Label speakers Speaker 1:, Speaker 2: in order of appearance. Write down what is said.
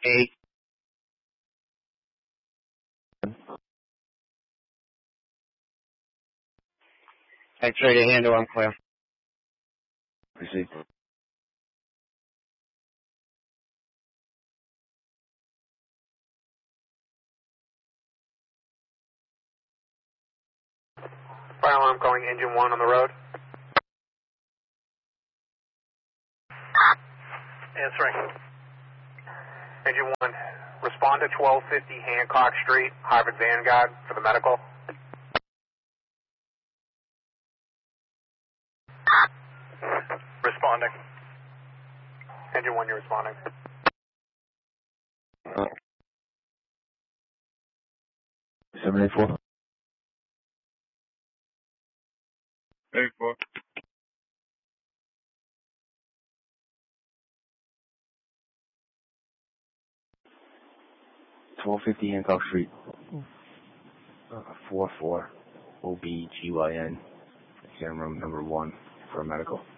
Speaker 1: 8. X-ray to handle, I'm clear.
Speaker 2: Proceed.
Speaker 3: Fire alarm calling engine 1 on the road. Answering. Engine 1, respond to 1250 Hancock Street, Harvard Vanguard for the medical. Responding. Engine 1, you're responding.
Speaker 2: 784.
Speaker 4: 84.
Speaker 2: $1250 Hancock Street. 44 OBGYN. Exam room number 1 for a medical.